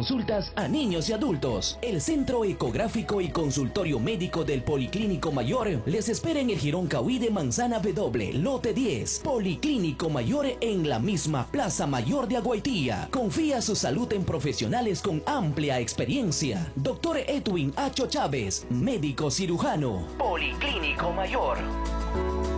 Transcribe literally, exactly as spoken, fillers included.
consultas a niños y adultos. El Centro Ecográfico y Consultorio Médico del Policlínico Mayor les espera en el Jirón Cauí de Manzana W, lote diez. Policlínico Mayor en la misma Plaza Mayor de Aguaitía. Confía su salud en profesionales con amplia experiencia. Doctor Edwin Acho Chávez, médico cirujano. Policlínico Mayor.